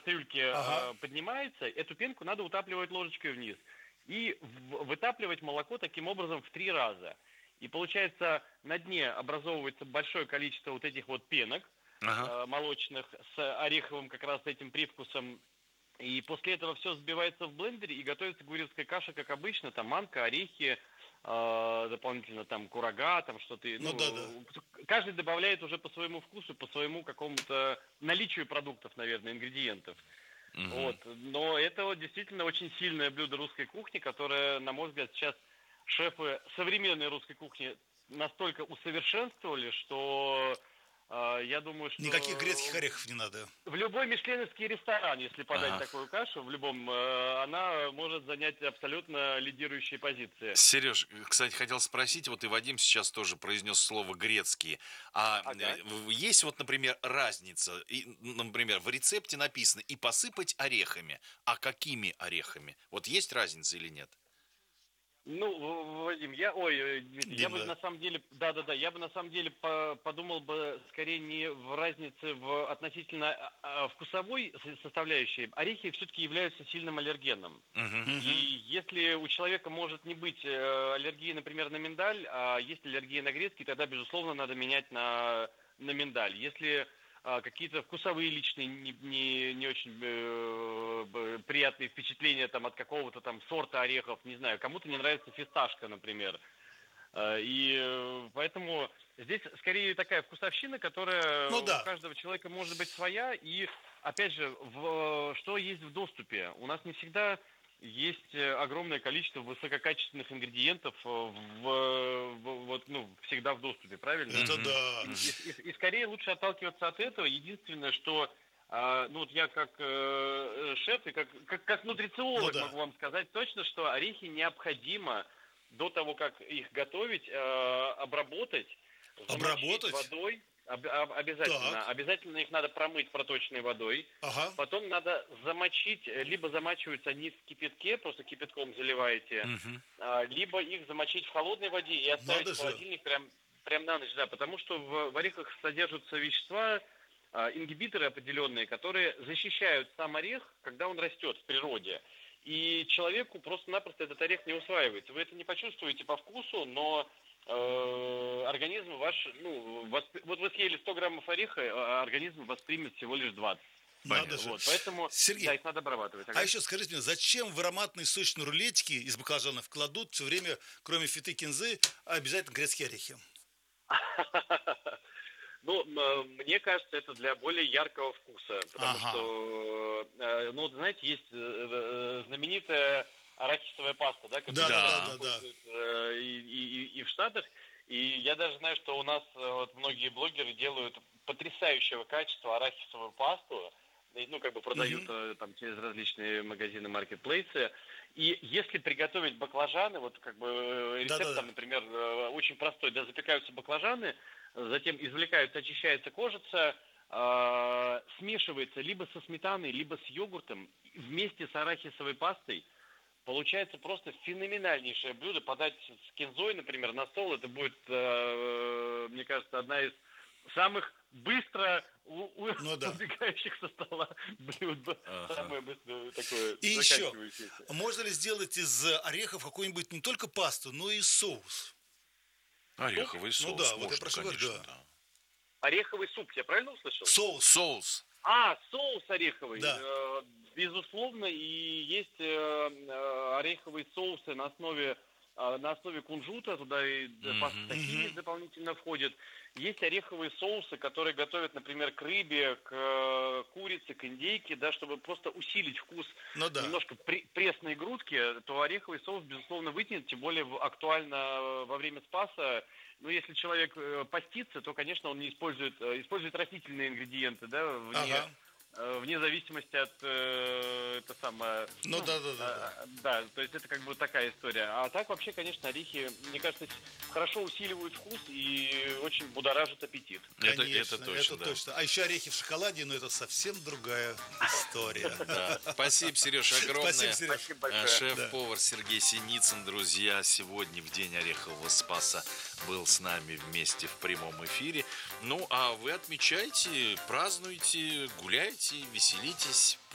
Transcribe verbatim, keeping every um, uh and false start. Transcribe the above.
кастрюльке Ага. э, поднимается, эту пенку надо утапливать ложечкой вниз. И в- вытапливать молоко таким образом в три раза. И получается, на дне образовывается большое количество вот этих вот пенок Ага. э, молочных с ореховым как раз этим привкусом. И после этого все взбивается в блендере и готовится гурьевская каша, как обычно, там манка, орехи, э, дополнительно там курага, там что-то. Ну да, да. Ну, каждый добавляет уже по своему вкусу, по своему какому-то наличию продуктов, наверное, ингредиентов. Мгм. Вот. Но это вот действительно очень сильное блюдо русской кухни, которое, на мой взгляд, сейчас шефы современной русской кухни настолько усовершенствовали, что э, я думаю, Никаких грецких что орехов не надо. в любой мишленовский ресторан, если подать Ага. такую кашу, в любом, э, она может занять абсолютно лидирующие позиции. Сереж, кстати, хотел спросить, вот и Вадим сейчас тоже произнес слово грецкие. А Ага. э, в- есть вот, например, разница, и, например, в рецепте написано и посыпать орехами. А какими орехами? Вот есть разница или нет? Ну, В- Вадим, я, ой, э, Дмитрий, я бы Дима, да. на самом деле, да-да-да, я бы на самом деле по- подумал бы скорее не в разнице в относительно а, а, вкусовой со- составляющей. Орехи все-таки являются сильным аллергеном. Мгм. Мгм. И если у человека может не быть э, аллергии, например, на миндаль, а есть аллергия на грецкий, тогда, безусловно, надо менять на, на миндаль. Если а, какие-то вкусовые личные не, не, не очень э, б- приятные впечатления там, от какого-то там сорта орехов, не знаю, кому-то не нравится фисташка, например. Э, И э, поэтому здесь скорее такая вкусовщина, которая Ну у да. каждого человека может быть своя. И опять же, в, что есть в доступе? У нас не всегда есть э, огромное количество высококачественных ингредиентов э, в, в- вот, ну, всегда в доступе, правильно? Это Мгм. да. И, и- и- и скорее лучше отталкиваться от этого. Единственное, что а, ну вот я как э, шеф и как, как, как Ну нутрициолог да. могу вам сказать точно, что орехи необходимо до того, как их готовить, э, обработать, замочить Обработать? водой. Об- об- обязательно. Так. Обязательно их надо промыть проточной водой. Ага. Потом надо замочить, э, либо замачиваются они в кипятке, просто кипятком заливаете, Мгм. а, либо их замочить в холодной воде и оставить Надо в же. холодильник прям, прям на ночь, да, потому что в, в орехах содержатся вещества, а, ингибиторы определенные, которые защищают сам орех, когда он растет в природе. И человеку просто-напросто этот орех не усваивается. Вы это не почувствуете по вкусу, но э, организм ваш, ну, восп- вот вы съели сто граммов ореха, а организм воспримет всего лишь двадцать. Надо Понятно. же. Вот, поэтому, да, Сергей, их надо обрабатывать. а Ага. еще скажите мне, зачем в ароматные сочные рулетики из баклажанов кладут все время, кроме феты кинзы, обязательно грецкие орехи? Ну, м, мне кажется, это для более яркого вкуса, потому Ага. что, э, ну, вот знаете, есть э, э, знаменитая арахисовая паста, да, Да, которую да, сейчас да, Да. да, да. используют э, и, и- и- и в Штатах, и я даже знаю, что у нас э, вот многие блогеры делают потрясающего качества арахисовую пасту, и, ну, как бы продают Мгм. э, там через различные магазины, маркетплейсы, и если приготовить баклажаны, вот как бы э, Да, да, рецепт да. там, например, э, очень простой, да, запекаются баклажаны, затем извлекаются, очищается кожица, э, смешивается либо со сметаной, либо с йогуртом вместе с арахисовой пастой. Получается просто феноменальнейшее блюдо. Подать с кинзой, например, на стол, это будет, э, мне кажется, одна из самых быстро у- у- Ну да. убегающих со стола блюд. Ага. Самое быстро такое И еще, заканчивающееся. можно ли сделать из орехов какую-нибудь не только пасту, но и соус? Суп? Ореховый Ну соус да, вот я можно, прошу говорю, конечно, да. да. Ореховый суп, я правильно услышал? Соус, Соус. А, соус ореховый. да. Э, Безусловно, и есть э, э, ореховые соусы на основе э, на основе кунжута, туда и д- паста Мгм. тахини Мгм. дополнительно входит. Есть ореховые соусы, которые готовят, например, к рыбе, к э, курице, к индейке, да, чтобы просто усилить вкус Ну да. немножко при- пресной грудки, то ореховый соус, безусловно, вытянет, тем более в- актуально э, во время спаса. Ну, если человек э, постится, то, конечно, он не использует, э, использует растительные ингредиенты, да, вне, Ага. э, вне зависимости от, э, это самое, Ну ну, да, да, да, да. э, да, то есть это как бы такая история. А так вообще, конечно, орехи, мне кажется, с- хорошо усиливают вкус и очень будоражат аппетит. Это, Конечно, это точно, это да. точно. А еще орехи в шоколаде, но это совсем другая история. Да. Спасибо, Сереж, огромное. Спасибо, Сереж. Спасибо А, большое. Шеф-повар Сергей Синицын, друзья, сегодня в День Орехового Спаса был с нами вместе в прямом эфире. Ну, а вы отмечайте, празднуйте, гуляйте, веселитесь.